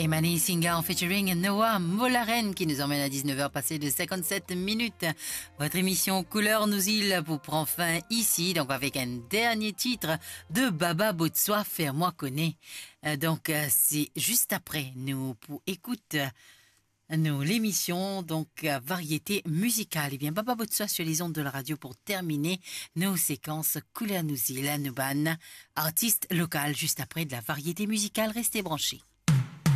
Emani Singa en featuring Noah Molaren qui nous emmène à 19h passées de 57 minutes. Votre émission Couleur nous îles vous prend fin ici, donc avec un dernier titre de Baba Botswa, Faire-moi connaître. Donc c'est juste après, nous pour écoute l'émission donc variété musicale. Et bien Baba Botswa sur les ondes de la radio pour terminer nos séquences Couleur nous îles, nous ban artiste local juste après de la variété musicale. Restez branchés.